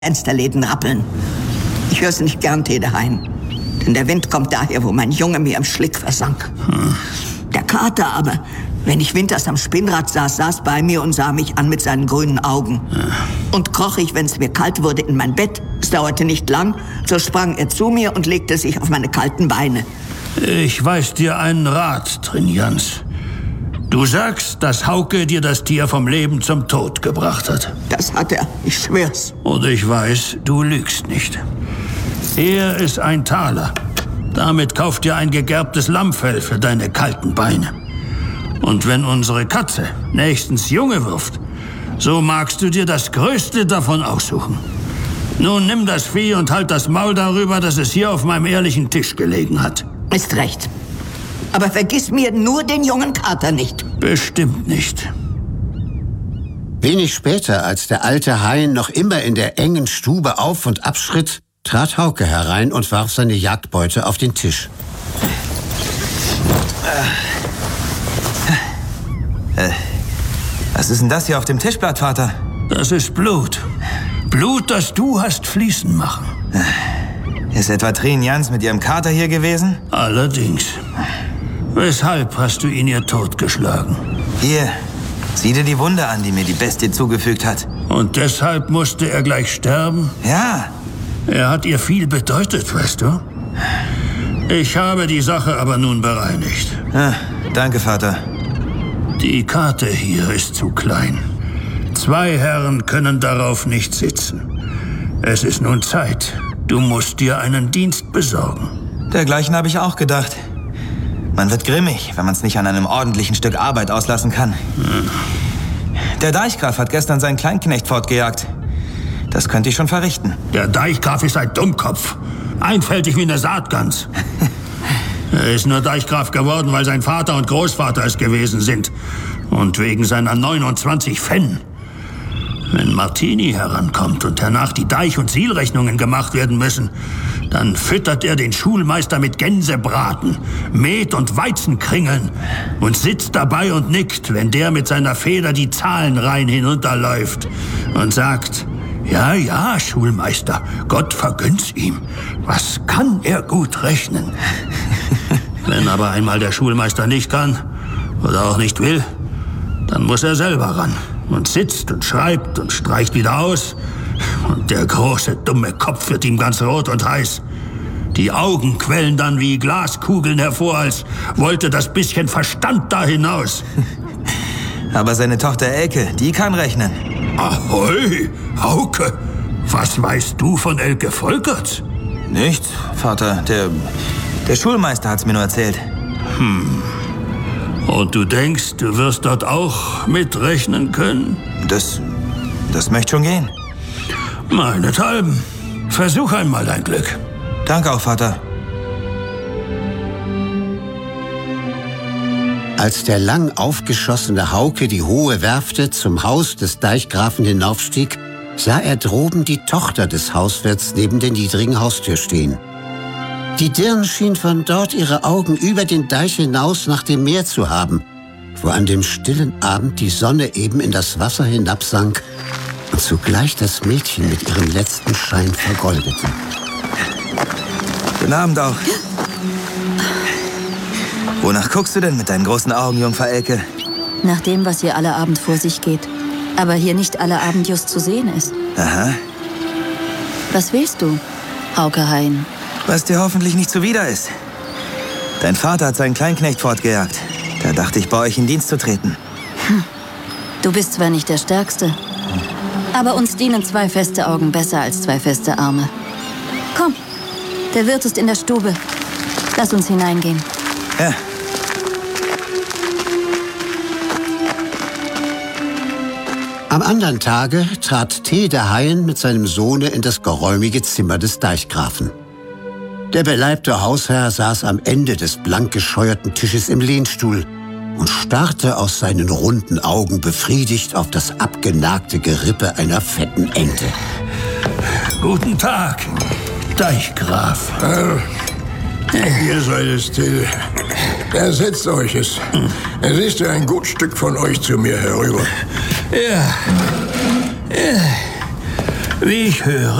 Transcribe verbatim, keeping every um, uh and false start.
Fensterläden rappeln. Ich höre sie nicht gern, Tedehain. Denn der Wind kommt daher, wo mein Junge mir im Schlick versank. Hm. Der Kater aber, wenn ich winters am Spinnrad saß, saß bei mir und sah mich an mit seinen grünen Augen. Ja. Und kroch ich, wenn es mir kalt wurde, in mein Bett. Es dauerte nicht lang, so sprang er zu mir und legte sich auf meine kalten Beine. Ich weiß dir einen Rat, Trinjans. Du sagst, dass Hauke dir das Tier vom Leben zum Tod gebracht hat. Das hat er, ich schwör's. Und ich weiß, du lügst nicht. Er ist ein Taler. Damit kauft dir ein gegerbtes Lammfell für deine kalten Beine. Und wenn unsere Katze nächstens Junge wirft, so magst du dir das Größte davon aussuchen. Nun nimm das Vieh und halt das Maul darüber, dass es hier auf meinem ehrlichen Tisch gelegen hat. Ist recht. Aber vergiss mir nur den jungen Kater nicht. Bestimmt nicht. Wenig später, als der alte Hain noch immer in der engen Stube auf- und abschritt, trat Hauke herein und warf seine Jagdbeute auf den Tisch. Äh, was ist denn das hier auf dem Tischblatt, Vater? Das ist Blut. Blut, das du hast fließen machen. Ist etwa Trinjans mit ihrem Kater hier gewesen? Allerdings. Weshalb hast du ihn ihr totgeschlagen? Hier, sieh dir die Wunde an, die mir die Bestie zugefügt hat. Und deshalb musste er gleich sterben? Ja. Er hat ihr viel bedeutet, weißt du? Ich habe die Sache aber nun bereinigt. Ah, danke, Vater. Die Karte hier ist zu klein. Zwei Herren können darauf nicht sitzen. Es ist nun Zeit. Du musst dir einen Dienst besorgen. Dergleichen habe ich auch gedacht. Man wird grimmig, wenn man es nicht an einem ordentlichen Stück Arbeit auslassen kann. Hm. Der Deichgraf hat gestern seinen Kleinknecht fortgejagt. Das könnte ich schon verrichten. Der Deichgraf ist ein Dummkopf. Einfältig wie eine Saatgans. Er ist nur Deichgraf geworden, weil sein Vater und Großvater es gewesen sind. Und wegen seiner neunundzwanzig Fennen. Wenn Martini herankommt und hernach die Deich- und Sielrechnungen gemacht werden müssen, dann füttert er den Schulmeister mit Gänsebraten, Met- und Weizenkringeln und sitzt dabei und nickt, wenn der mit seiner Feder die Zahlenreihen hinunterläuft und sagt: Ja, ja, Schulmeister, Gott vergönnt's ihm. Was kann er gut rechnen? Wenn aber einmal der Schulmeister nicht kann oder auch nicht will, dann muss er selber ran und sitzt und schreibt und streicht wieder aus. Und der große, dumme Kopf wird ihm ganz rot und heiß. Die Augen quellen dann wie Glaskugeln hervor, als wollte das bisschen Verstand da hinaus. Aber seine Tochter Elke, die kann rechnen. Ahoi, Hauke, was weißt du von Elke Volkerts? Nichts, Vater. Der, der Schulmeister hat's mir nur erzählt. Hm. Und du denkst, du wirst dort auch mitrechnen können? Das, das möchte schon gehen. Meinethalben. Versuch einmal dein Glück. Danke auch, Vater. Als der lang aufgeschossene Hauke die hohe Werfte zum Haus des Deichgrafen hinaufstieg, sah er droben die Tochter des Hauswirts neben der niedrigen Haustür stehen. Die Dirn schien von dort ihre Augen über den Deich hinaus nach dem Meer zu haben, wo an dem stillen Abend die Sonne eben in das Wasser hinabsank und zugleich das Mädchen mit ihrem letzten Schein vergoldete. Guten Abend auch. Wonach guckst du denn mit deinen großen Augen, Jungfer Elke? Nach dem, was hier alle Abend vor sich geht. Aber hier nicht alle Abend just zu sehen ist. Aha. Was willst du, Hauke Hain? Was dir hoffentlich nicht zuwider ist. Dein Vater hat seinen Kleinknecht fortgejagt. Da dachte ich, bei euch in Dienst zu treten. Hm. Du bist zwar nicht der Stärkste, aber uns dienen zwei feste Augen besser als zwei feste Arme. Komm, der Wirt ist in der Stube. Lass uns hineingehen. Ja. Am anderen Tage trat Tedehain mit seinem Sohne in das geräumige Zimmer des Deichgrafen. Der beleibte Hausherr saß am Ende des blank gescheuerten Tisches im Lehnstuhl und starrte aus seinen runden Augen befriedigt auf das abgenagte Gerippe einer fetten Ente. Guten Tag, Deichgraf. Äh, ihr seid es still. Ersetzt euch es. Es ist ja ein gut Stück von euch zu mir herüber. Ja. ja. Wie ich höre,